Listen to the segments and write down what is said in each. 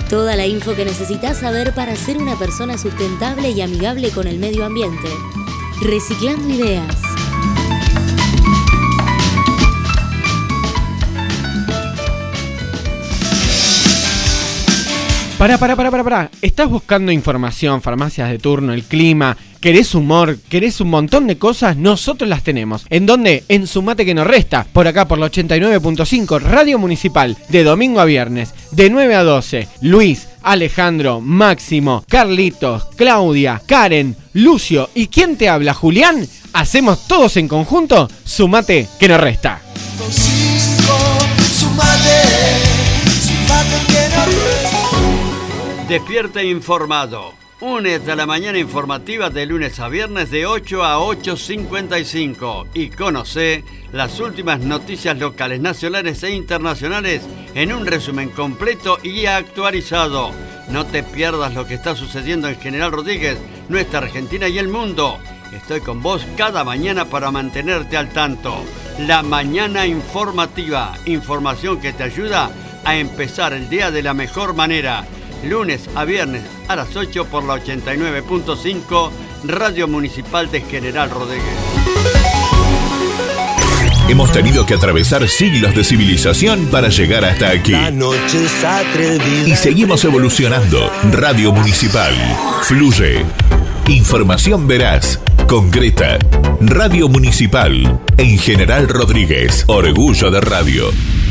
Toda la info que necesitas saber para ser una persona sustentable y amigable con el medio ambiente. Reciclando Ideas. Pará. ¿Estás buscando información, farmacias de turno, el clima? ¿Querés humor? ¿Querés un montón de cosas? Nosotros las tenemos. ¿En dónde? En Sumate que nos resta. Por acá, por la 89.5, Radio Municipal. De domingo a viernes, de 9 a 12. Luis, Alejandro, Máximo, Carlitos, Claudia, Karen, Lucio y ¿quién te habla? Julián. Hacemos todos en conjunto Sumate que nos resta. Despierta informado. Únete a la mañana informativa de lunes a viernes de 8 a 8:55 y conoce las últimas noticias locales, nacionales e internacionales en un resumen completo y actualizado. No te pierdas lo que está sucediendo en General Rodríguez, nuestra Argentina y el mundo. Estoy con vos cada mañana para mantenerte al tanto. La mañana informativa, información que te ayuda a empezar el día de la mejor manera. Lunes a viernes a las 8 por la 89.5 Radio Municipal de General Rodríguez. Hemos tenido que atravesar siglos de civilización para llegar hasta aquí. Y seguimos evolucionando. Radio Municipal. Fluye. Información veraz, concreta. Radio Municipal. En General Rodríguez. Orgullo de radio.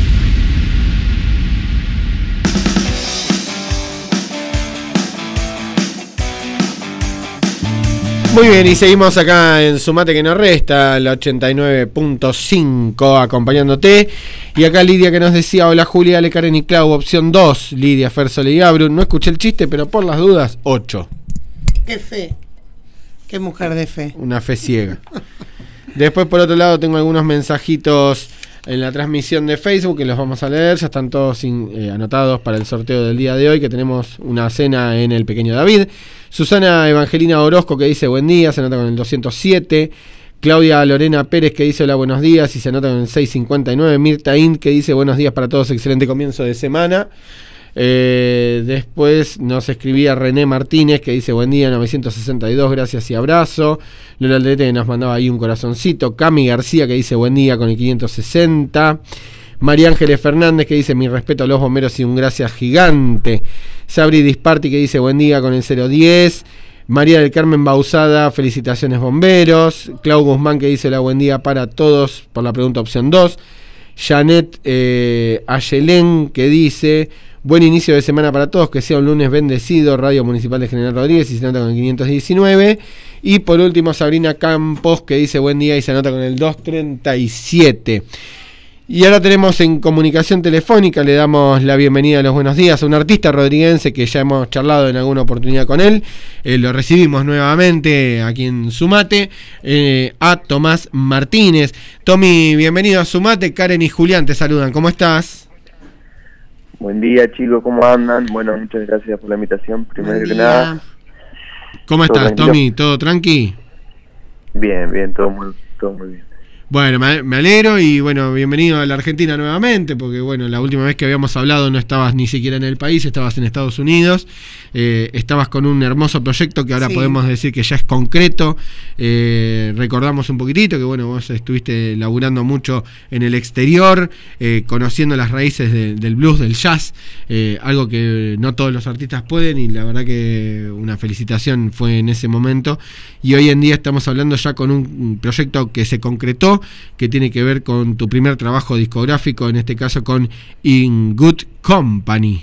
Muy bien, y seguimos acá en Sumate que nos resta, la 89.5, acompañándote. Y acá Lidia que nos decía, hola Julia, Ale, Karen y Clau, opción 2, Lidia, Fersole y Abru. No escuché el chiste, pero por las dudas, 8. Qué fe, qué mujer de fe. Una fe ciega. Después, por otro lado, tengo algunos mensajitos en la transmisión de Facebook que los vamos a leer. Ya están todos anotados para el sorteo del día de hoy, que tenemos una cena en el Pequeño David. Susana Evangelina Orozco que dice buen día, se anota con el 207. Claudia Lorena Pérez que dice hola, buenos días y se anota con el 659. Mirta Int que dice buenos días para todos, excelente comienzo de semana. Después nos escribía René Martínez que dice buen día, 962, gracias y abrazo. Lola Aldrete nos mandaba ahí un corazoncito. Cami García que dice buen día con el 560. María Ángeles Fernández que dice mi respeto a los bomberos y un gracias gigante. Sabri Disparti que dice buen día con el 010. María del Carmen Bausada, felicitaciones bomberos. Clau Guzmán que dice hola, buen día para todos por la pregunta opción 2. Janet Ayelén que dice buen inicio de semana para todos, que sea un lunes bendecido. Radio Municipal de General Rodríguez y se anota con el 519. Y por último Sabrina Campos que dice buen día y se anota con el 237. Y ahora tenemos en comunicación telefónica, le damos la bienvenida a los buenos días a un artista rodriguense que ya hemos charlado en alguna oportunidad con él. Lo recibimos nuevamente aquí en Sumate, a Tomás Martínez. Tommy, bienvenido a Sumate. Karen y Julián te saludan. ¿Cómo estás? Buen día, chicos, ¿cómo andan? Bueno, muchas gracias por la invitación, primero que nada. ¿Cómo estás, Tommy? ¿Todo tranqui? Bien, todo muy bien. Bueno, me alegro y bueno, bienvenido a la Argentina nuevamente, porque bueno, la última vez que habíamos hablado no estabas ni siquiera en el país, estabas en Estados Unidos, estabas con un hermoso proyecto que ahora podemos decir que ya es concreto. Recordamos un poquitito que bueno, vos estuviste laburando mucho en el exterior, conociendo las raíces del blues, del jazz, algo que no todos los artistas pueden, y la verdad que una felicitación fue en ese momento. Y hoy en día estamos hablando ya con un proyecto que se concretó, que tiene que ver con tu primer trabajo discográfico, en este caso con In Good Company.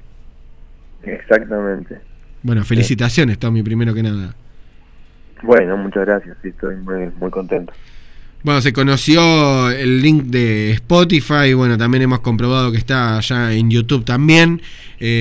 Exactamente. Bueno, felicitaciones, Tommy, primero que nada. Bueno, muchas gracias, sí, estoy muy contento. Bueno, se conoció el link de Spotify, bueno, también hemos comprobado que está ya en YouTube también.